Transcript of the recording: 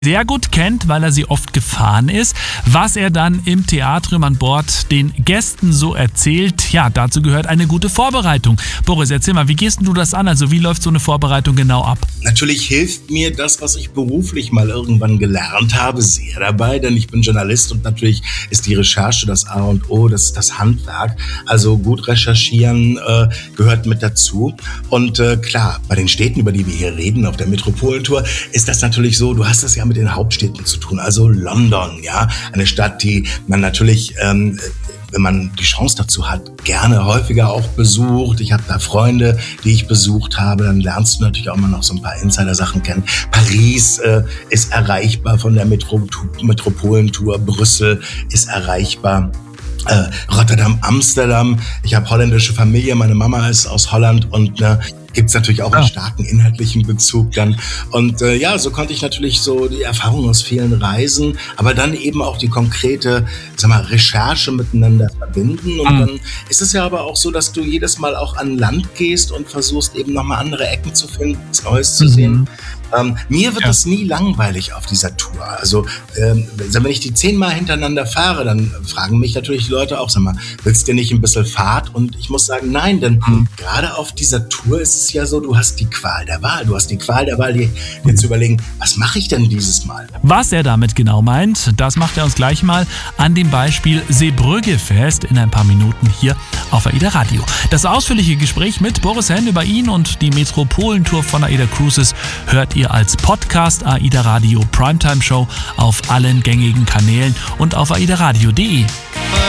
sehr gut kennt, weil er sie oft gefahren ist. Was er dann im Theatrium an Bord den Gästen so erzählt, ja, dazu gehört eine gute Vorbereitung. Boris, erzähl mal, wie gehst du das an? Also wie läuft so eine Vorbereitung genau ab? Natürlich hilft mir das, was ich beruflich mal irgendwann gelernt habe, sehr dabei, denn ich bin Journalist und natürlich ist die Recherche das A und O, das Handwerk. Also gut recherchieren gehört mit dazu. Und klar, bei den Städten, über die wir hier reden, auf der Metropolentour, ist das natürlich so, du hast es ja mit den Hauptstädten zu tun, also London, ja, eine Stadt, die man natürlich, wenn man die Chance dazu hat, gerne häufiger auch besucht. Ich habe da Freunde, die ich besucht habe, dann lernst du natürlich auch mal noch so ein paar Insider-Sachen kennen. Paris ist erreichbar von der Metropolentour, Brüssel ist erreichbar. Rotterdam, Amsterdam. Ich habe holländische Familie, meine Mama ist aus Holland und gibt's natürlich auch einen starken inhaltlichen Bezug dann. Und ja, so konnte ich natürlich so die Erfahrung aus vielen Reisen, aber dann eben auch die konkrete, Recherche miteinander verbinden. Und dann ist es ja aber auch so, dass du jedes Mal auch an Land gehst und versuchst eben nochmal andere Ecken zu finden, was Neues zu sehen. Mir wird es nie langweilig auf dieser Tour. Also wenn ich die 10-mal hintereinander fahre, dann fragen mich natürlich die Leute auch, sag mal, willst du nicht ein bisschen Fahrt? Und ich muss sagen, nein, denn gerade auf dieser Tour ist es ja so, du hast die Qual der Wahl. Du hast die Qual der Wahl, dir zu überlegen, was mache ich denn dieses Mal? Was er damit genau meint, das macht er uns gleich mal an dem Beispiel Seebrügge fest in ein paar Minuten hier auf AIDA Radio. Das ausführliche Gespräch mit Boris Henn über ihn und die Metropolentour von AIDA Cruises hört ihr als Podcast AIDA Radio Primetime Show auf allen gängigen Kanälen und auf aidaradio.de.